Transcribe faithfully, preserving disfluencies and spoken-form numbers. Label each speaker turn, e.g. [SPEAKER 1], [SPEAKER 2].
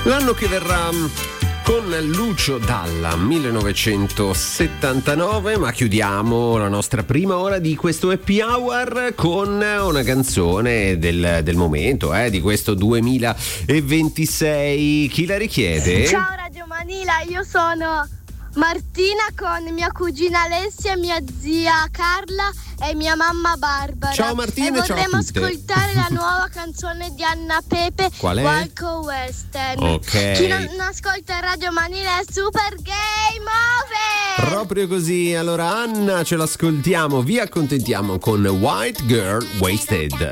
[SPEAKER 1] L'anno che verrà con Lucio Dalla, millenovecentosettantanove, ma chiudiamo la nostra prima ora di questo happy hour con una canzone del, del momento, eh, di questo duemilaventisei. Chi la richiede?
[SPEAKER 2] Ciao Radio Manila, io sono Martina con mia cugina Alessia, mia zia Carla e mia mamma Barbara.
[SPEAKER 1] Ciao Martina,
[SPEAKER 2] e
[SPEAKER 1] ciao a
[SPEAKER 2] vorremmo
[SPEAKER 1] tutte.
[SPEAKER 2] ascoltare la nuova canzone di Anna Pepe.
[SPEAKER 1] Qual è?
[SPEAKER 2] Walco Western.
[SPEAKER 1] Ok.
[SPEAKER 2] Chi non ascolta Radio Manila è Super Game Over.
[SPEAKER 1] Proprio così, allora Anna ce l'ascoltiamo, vi accontentiamo con White Girl Wasted.